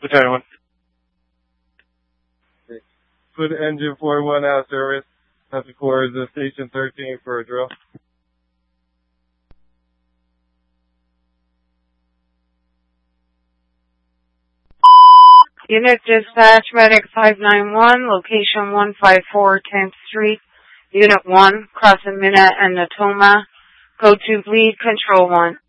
Battalion 1. Put engine 41 out of service. Have to core the station 13 for a drill. Unit dispatch, medic 591, location 154 10th Street, Unit 1, crossing Minna and Natoma. Go to lead control 1.